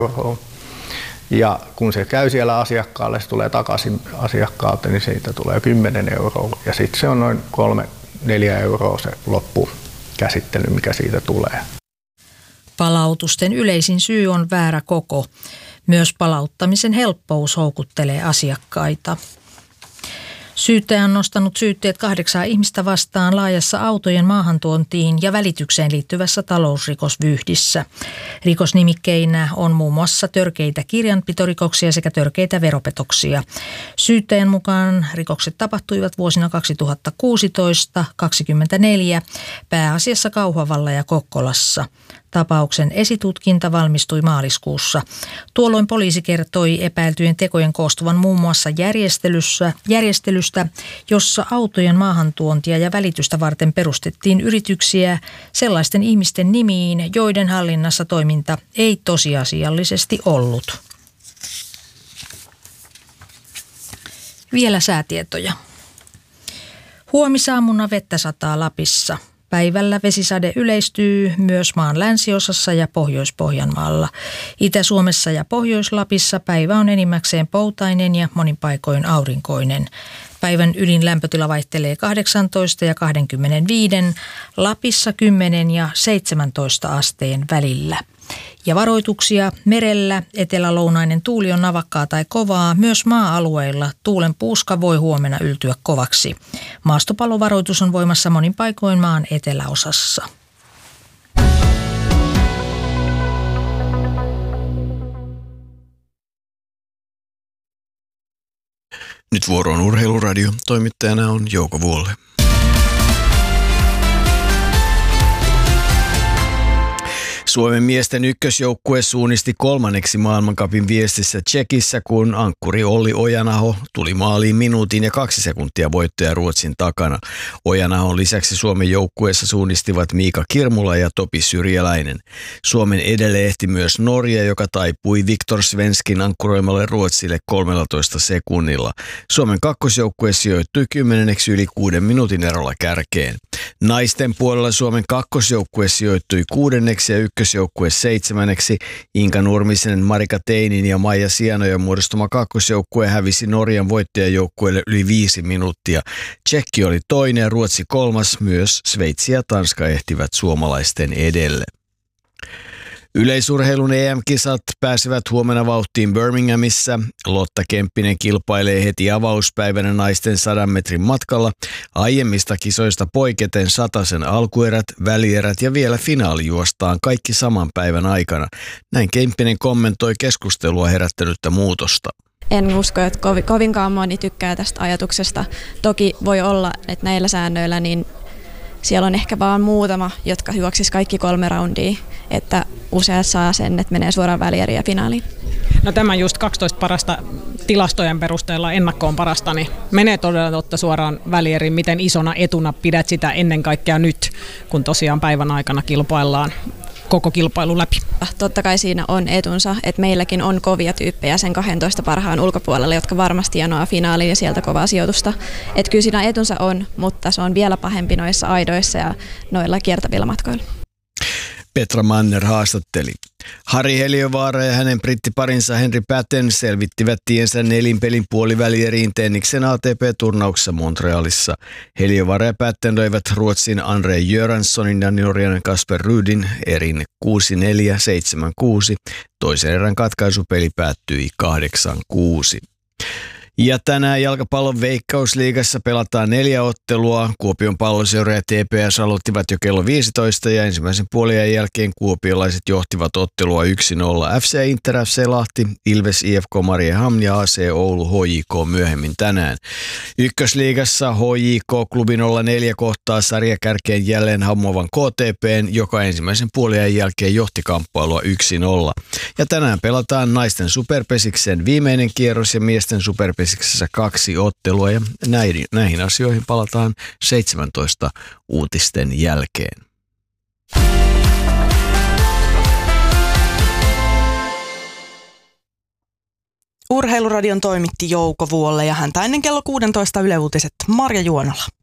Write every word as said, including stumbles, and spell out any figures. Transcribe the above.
euroa. Ja kun se käy siellä asiakkaalle, se tulee takaisin asiakkaalta, niin siitä tulee kymmenen euroa. Ja sitten se on noin kolme neljä euroa se loppukäsittely, mikä siitä tulee. Palautusten yleisin syy on väärä koko. Myös palauttamisen helppous houkuttelee asiakkaita. Syyttäjä on nostanut syytteet kahdeksaa ihmistä vastaan laajassa autojen maahantuontiin ja välitykseen liittyvässä talousrikosvyyhdissä. Rikosnimikkeinä on muun muassa törkeitä kirjanpitorikoksia sekä törkeitä veropetoksia. Syyttäjän mukaan rikokset tapahtuivat vuosina kaksituhattakuusitoista kaksikymmentäneljä pääasiassa Kauhavalla ja Kokkolassa. Tapauksen esitutkinta valmistui maaliskuussa. Tuolloin poliisi kertoi epäiltyjen tekojen koostuvan muun muassa järjestelyssä, järjestelystä, jossa autojen maahantuontia ja välitystä varten perustettiin yrityksiä sellaisten ihmisten nimiin, joiden hallinnassa toiminta ei tosiasiallisesti ollut. Vielä säätietoja. Huomisaamuna vettä sataa Lapissa. Päivällä vesisade yleistyy myös maan länsiosassa ja Pohjois-Pohjanmaalla. Itä-Suomessa ja Pohjois-Lapissa päivä on enimmäkseen poutainen ja monin paikoin aurinkoinen. Päivän ylin lämpötila vaihtelee kahdeksantoista ja kaksikymmentäviisi, Lapissa kymmenen ja seitsemäntoista asteen välillä. Ja varoituksia merellä, etelälounainen tuuli on navakkaa tai kovaa. Myös maa-alueilla tuulen puuska voi huomenna yltyä kovaksi. Maastopallovaroitus on voimassa monin paikoin maan eteläosassa. Nyt vuoro on Urheiluradio. Toimittajana on Jouko Vuolle. Suomen miesten ykkösjoukkue suunnisti kolmanneksi maailmancupin viestissä Tšekissä, kun ankkuri Olli Ojanaho tuli maaliin minuutin ja kaksi sekuntia voittaja Ruotsin takana. Ojanahon lisäksi Suomen joukkueessa suunnistivat Miika Kirmula ja Topi Syrjäläinen. Suomen edelle ehti myös Norja, joka taipui Viktor Svenskin ankkuroimalle Ruotsille kolmetoista sekunnilla. Suomen kakkosjoukkue sijoittui kymmenenneksi yli kuuden minuutin erolla kärkeen. Naisten puolella Suomen kakkosjoukkue sijoittui kuudenneksi ja ykkösjoukkue seitsemänneksi. Inka Nurmisen, Marika Teinin ja Maija Sianojen muodostama kakkosjoukkue hävisi Norjan voittajajoukkueelle yli viisi minuuttia. Tšekki oli toinen ja Ruotsi kolmas, myös Sveitsi ja Tanska ehtivät suomalaisten edelle. Yleisurheilun E M-kisat pääsevät huomenna vauhtiin Birminghamissa. Lotta Kemppinen kilpailee heti avauspäivänä naisten sadan metrin matkalla. Aiemmista kisoista poiketen satasen alkuerät, välierät ja vielä finaali juostaan kaikki saman päivän aikana. Näin Kemppinen kommentoi keskustelua herättänyttä muutosta. En usko, että kovinkaan moni tykkää tästä ajatuksesta. Toki voi olla, että näillä säännöillä niin siellä on ehkä vaan muutama, jotka juoksis kaikki kolme raundia, että useat saa sen, että menee suoraan välieriin ja finaaliin. No tämä just kaksitoista parasta tilastojen perusteella ennakkoon parasta, niin menee todella totta suoraan välieriin. Miten isona etuna pidät sitä ennen kaikkea nyt, kun tosiaan päivän aikana kilpaillaan koko kilpailu läpi? Totta kai siinä on etunsa, että meilläkin on kovia tyyppejä sen kahdentoista parhaan ulkopuolella, jotka varmasti janoaa finaaliin ja sieltä kovaa sijoitusta. Että kyllä siinä etunsa on, mutta se on vielä pahempi noissa aidoissa ja noilla kiertävillä matkoilla. Petra Manner haastatteli. Harri Heliövaara ja hänen brittiparinsa Henry Patten selvittivät tiensä nelinpelin puolivälieriin tenniksen A T P-turnauksessa Montrealissa. Heliövaara ja Patten löivät Ruotsin Andre Göranssonin ja Norjan Kasper Rudin erin kuusi neljä seitsemän kuusi. Toisen erän katkaisupeli päättyi kahdeksan kuusi. Ja tänään jalkapallon Veikkausliigassa pelataan neljä ottelua. Kuopion Palloseura ja T P S aloittivat jo kello viisitoista ja ensimmäisen puoliajan jälkeen kuopiolaiset johtivat ottelua yksi nolla. F C Inter, F C Lahti, Ilves, I F K Mariehamn ja A C Oulu H J K myöhemmin tänään. Ykkösliigassa H J K klubi nolla neljä kohtaa sarjakärkeen jälleen hammoavan K T P:n, joka ensimmäisen puoliajan jälkeen johti kamppailua yksi nolla. Ja tänään pelataan naisten superpesiksen viimeinen kierros ja miesten superpesiksen kaksi ottelua ja näihin, näihin asioihin palataan seitsemäntoista uutisten jälkeen. Urheiluradion toimitti Jouko Vuolle ja häntä ennen kello kuusitoista Yle Uutiset Marja Juonola.